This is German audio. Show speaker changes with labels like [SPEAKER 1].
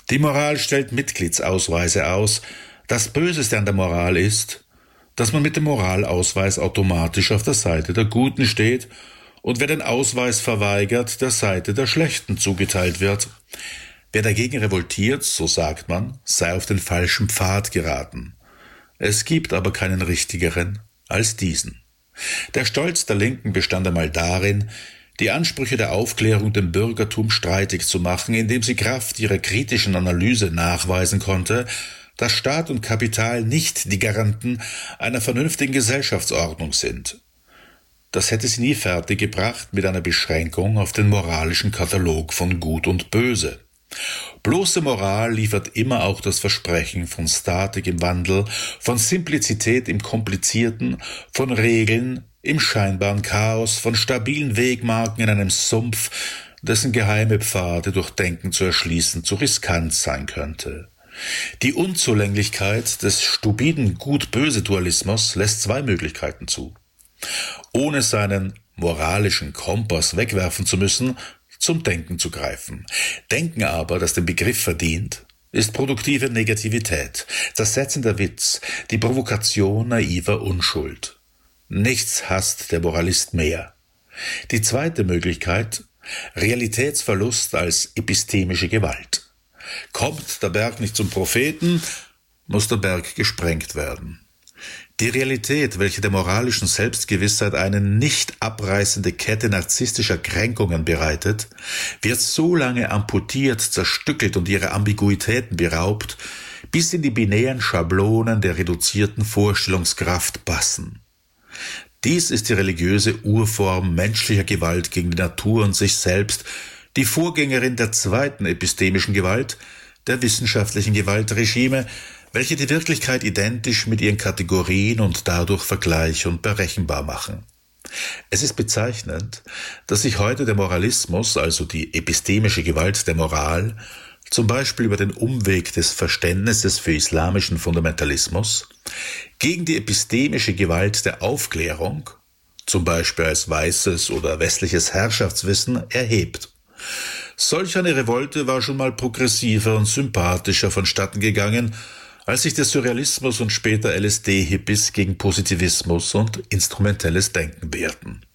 [SPEAKER 1] Die Moral stellt Mitgliedsausweise aus. Das Böseste an der Moral ist, dass man mit dem Moralausweis automatisch auf der Seite der Guten steht und wer den Ausweis verweigert, der Seite der Schlechten zugeteilt wird. Wer dagegen revoltiert, so sagt man, sei auf den falschen Pfad geraten. Es gibt aber keinen richtigeren als diesen. Der Stolz der Linken bestand einmal darin, die Ansprüche der Aufklärung dem Bürgertum streitig zu machen, indem sie Kraft ihrer kritischen Analyse nachweisen konnte, dass Staat und Kapital nicht die Garanten einer vernünftigen Gesellschaftsordnung sind. Das hätte sie nie fertiggebracht mit einer Beschränkung auf den moralischen Katalog von Gut und Böse. Bloße Moral liefert immer auch das Versprechen von Statik im Wandel, von Simplizität im Komplizierten, von Regeln im scheinbaren Chaos, von stabilen Wegmarken in einem Sumpf, dessen geheime Pfade durch Denken zu erschließen zu riskant sein könnte. Die Unzulänglichkeit des stupiden Gut-Böse-Dualismus lässt zwei Möglichkeiten zu. Ohne seinen moralischen Kompass wegwerfen zu müssen, zum Denken zu greifen. Denken aber, das den Begriff verdient, ist produktive Negativität, zersetzender Witz, die Provokation naiver Unschuld. Nichts hasst der Moralist mehr. Die zweite Möglichkeit, Realitätsverlust als epistemische Gewalt. Kommt der Berg nicht zum Propheten, muss der Berg gesprengt werden. Die Realität, welche der moralischen Selbstgewissheit eine nicht abreißende Kette narzisstischer Kränkungen bereitet, wird so lange amputiert, zerstückelt und ihrer Ambiguitäten beraubt, bis in die binären Schablonen der reduzierten Vorstellungskraft passen. Dies ist die religiöse Urform menschlicher Gewalt gegen die Natur und sich selbst, die Vorgängerin der zweiten epistemischen Gewalt, der wissenschaftlichen Gewaltregime, welche die Wirklichkeit identisch mit ihren Kategorien und dadurch vergleich- und berechenbar machen. Es ist bezeichnend, dass sich heute der Moralismus, also die epistemische Gewalt der Moral, zum Beispiel über den Umweg des Verständnisses für islamischen Fundamentalismus, gegen die epistemische Gewalt der Aufklärung, zum Beispiel als weißes oder westliches Herrschaftswissen, erhebt. Solch eine Revolte war schon mal progressiver und sympathischer vonstatten gegangen, als sich der Surrealismus und später LSD-Hippies gegen Positivismus und instrumentelles Denken wehrten.